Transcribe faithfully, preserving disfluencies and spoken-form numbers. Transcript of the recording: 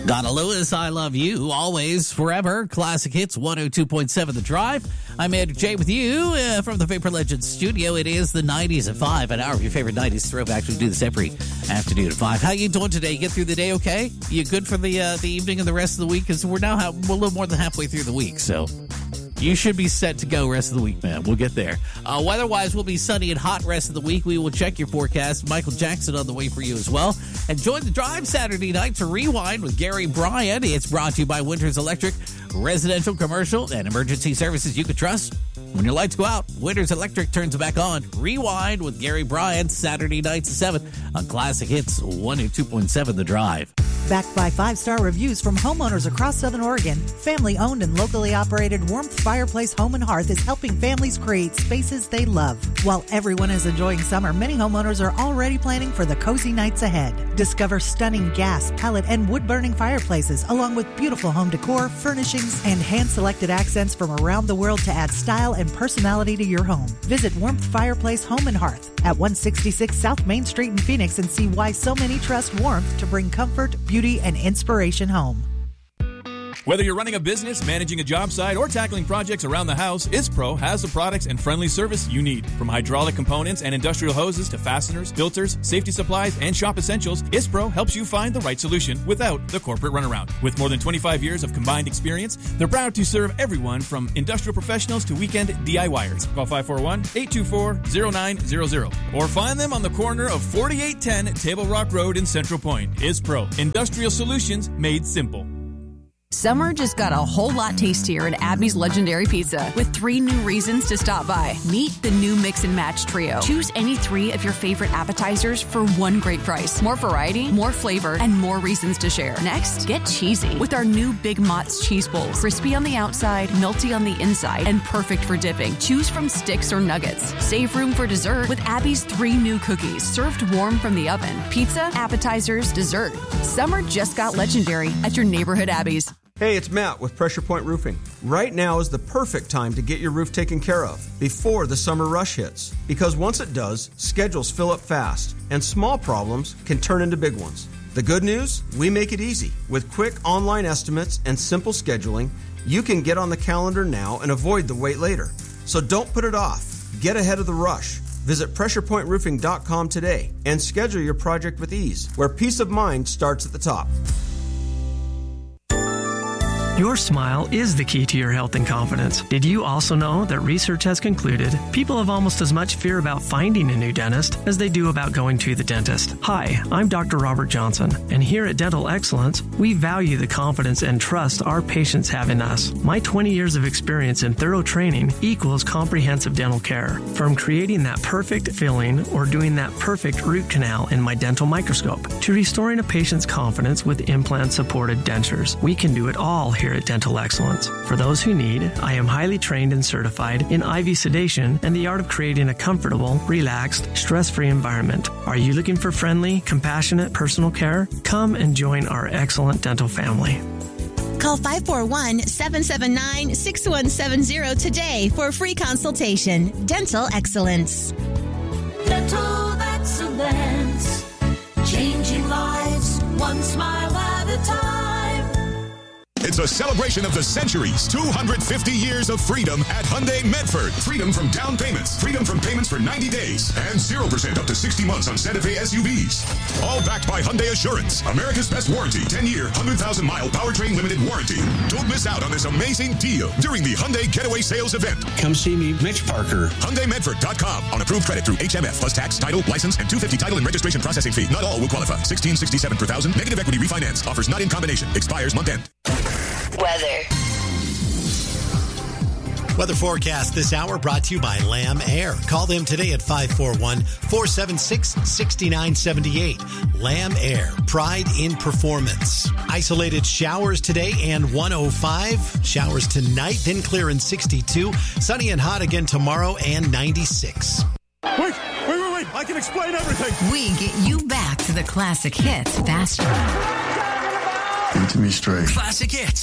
Donna Lewis, I Love You, always, forever. Classic Hits, one oh two point seven The Drive. I'm Andrew J. with you uh, from the Vapor Legends studio. It is the nineties at five, an hour of your favorite nineties throwback. We do this every afternoon at five. How you doing today? You get through the day okay? You good for the uh, the evening and the rest of the week? Because we're now ha- we're a little more than halfway through the week, so you should be set to go rest of the week, man. We'll get there. Uh, weather-wise, we'll be sunny and hot rest of the week. We will check your forecast. Michael Jackson on the way for you as well. And join the drive Saturday night to Rewind with Gary Bryan. It's brought to you by Winters Electric, residential, commercial, and emergency services you can trust. When your lights go out, Winters Electric turns it back on. Rewind with Gary Bryan, Saturday nights at seven on Classic Hits one oh two point seven The Drive. Backed by five-star reviews from homeowners across Southern Oregon, family-owned and locally operated Warmth Fireplace Home and Hearth is helping families create spaces they love. While everyone is enjoying summer, many homeowners are already planning for the cozy nights ahead. Discover stunning gas, pellet, and wood-burning fireplaces, along with beautiful home decor, furnishings, and hand-selected accents from around the world to add style and personality to your home. Visit Warmth Fireplace Home and Hearth at one sixty-six South Main Street in Phoenix and see why so many trust Warmth to bring comfort, beauty, and inspiration home. Whether you're running a business, managing a job site, or tackling projects around the house, ISPRO has the products and friendly service you need. From hydraulic components and industrial hoses to fasteners, filters, safety supplies, and shop essentials, ISPRO helps you find the right solution without the corporate runaround. With more than twenty-five years of combined experience, they're proud to serve everyone from industrial professionals to weekend DIYers. Call five four one, eight two four, zero nine zero zero or find them on the corner of forty-eight ten Table Rock Road in Central Point. ISPRO, industrial solutions made simple. Summer just got a whole lot tastier at Abby's Legendary Pizza with three new reasons to stop by. Meet the new Mix and Match Trio. Choose any three of your favorite appetizers for one great price. More variety, more flavor, and more reasons to share. Next, get cheesy with our new Big Mott's Cheese Bowls. Crispy on the outside, melty on the inside, and perfect for dipping. Choose from sticks or nuggets. Save room for dessert with Abby's three new cookies, served warm from the oven. Pizza, appetizers, dessert. Summer just got legendary at your neighborhood Abby's. Hey, it's Matt with Pressure Point Roofing. Right now is the perfect time to get your roof taken care of before the summer rush hits. Because once it does, schedules fill up fast, and small problems can turn into big ones. The good news? We make it easy. With quick online estimates and simple scheduling, you can get on the calendar now and avoid the wait later. So don't put it off. Get ahead of the rush. Visit pressure point roofing dot com today and schedule your project with ease, where peace of mind starts at the top. Your smile is the key to your health and confidence. Did you also know that research has concluded people have almost as much fear about finding a new dentist as they do about going to the dentist? Hi, I'm Doctor Robert Johnson, and here at Dental Excellence, we value the confidence and trust our patients have in us. My twenty years of experience in thorough training equals comprehensive dental care. From creating that perfect filling or doing that perfect root canal in my dental microscope to restoring a patient's confidence with implant-supported dentures, we can do it all here at Dental Excellence. For those who need, I am highly trained and certified in I V sedation and the art of creating a comfortable, relaxed, stress-free environment. Are you looking for friendly, compassionate personal care? Come and join our excellent dental family. Call five four one, seven seven nine, six one seven zero today for a free consultation. Dental Excellence. Dental Excellence. Changing lives, one smile at a time. It's a celebration of the centuries. two hundred fifty years of freedom at Hyundai Medford. Freedom from down payments. Freedom from payments for ninety days. And zero percent up to sixty months on Santa Fe S U Vs. All backed by Hyundai Assurance. America's best warranty. ten-year, one hundred thousand mile powertrain limited warranty. Don't miss out on this amazing deal during the Hyundai Getaway Sales event. Come see me, Mitch Parker. Hyundai Medford dot com. On approved credit through H M F plus tax, title, license, and two hundred fifty title and registration processing fee. Not all will qualify. sixteen sixty-seven per thousand. Negative equity refinance. Offers not in combination. Expires month end. Weather. Weather forecast this hour brought to you by Lamb Air. Call them today at five four one, four seven six, six nine seven eight. Lamb Air, pride in performance. Isolated showers today and one oh five. Showers tonight, then clear in sixty-two. Sunny and hot again tomorrow and ninety-six. Wait, wait, wait, wait. I can explain everything. We get you back to the classic hits faster. Give it to me straight. Classic Hits.